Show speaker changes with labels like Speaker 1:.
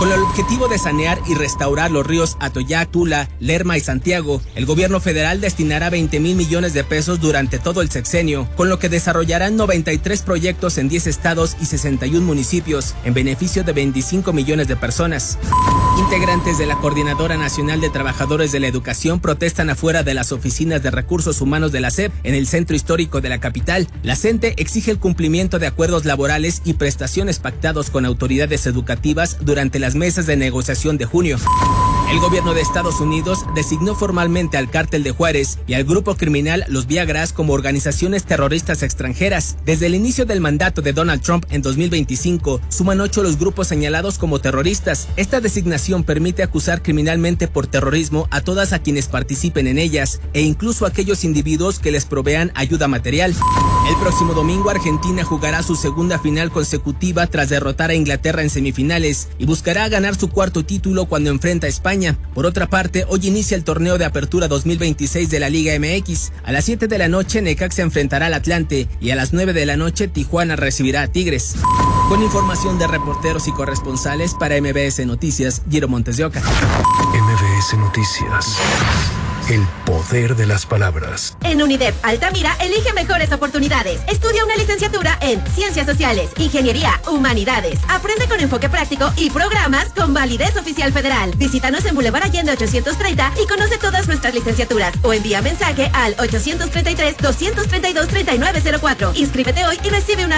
Speaker 1: Con el objetivo de sanear y restaurar los ríos Atoyac, Tula, Lerma y Santiago, el gobierno federal destinará 20,000 millones de pesos durante todo el sexenio, con lo que desarrollarán 93 proyectos en 10 estados y 61 municipios, en beneficio de 25 millones de personas. Integrantes de la Coordinadora Nacional de Trabajadores de la Educación protestan afuera de las oficinas de recursos humanos de la SEP en el centro histórico de la capital. La CENTE exige el cumplimiento de acuerdos laborales y prestaciones pactados con autoridades educativas durante las mesas de negociación de junio. El gobierno de Estados Unidos designó formalmente al Cártel de Juárez y al grupo criminal Los Viagras como organizaciones terroristas extranjeras. Desde el inicio del mandato de Donald Trump en 2025, suman 8 los grupos señalados como terroristas. Esta designación permite acusar criminalmente por terrorismo a todas a quienes participen en ellas, e incluso a aquellos individuos que les provean ayuda material. El próximo domingo, Argentina jugará su segunda final consecutiva tras derrotar a Inglaterra en semifinales y buscará ganar su cuarto título cuando enfrenta a España. Por otra parte, hoy inicia el torneo de apertura 2026 de la Liga MX. A las 7 de la noche, Necaxa enfrentará al Atlante y a las 9 de la noche, Tijuana recibirá a Tigres. Con información de reporteros y corresponsales para MBS Noticias, Giro Montes de Oca.
Speaker 2: MBS Noticias. El poder de las palabras.
Speaker 3: En UNIDEP Altamira, elige mejores oportunidades. Estudia una licenciatura en Ciencias Sociales, Ingeniería, Humanidades. Aprende con enfoque práctico y programas con validez oficial federal. Visítanos en Boulevard Allende 830 y conoce todas nuestras licenciaturas. O envía mensaje al 833-232-3904. Inscríbete hoy y recibe una